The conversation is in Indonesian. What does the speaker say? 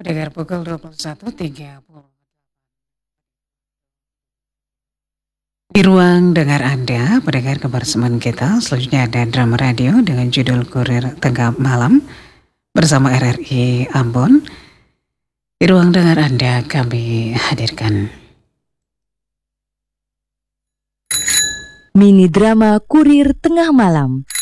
Pendengar pukul 21.30. Di ruang dengar Anda, pendengar kebersamaan kita, selanjutnya ada drama radio dengan judul Kurir Tengah Malam bersama RRI Ambon. Di ruang dengar Anda kami hadirkan mini drama Kurir Tengah Malam.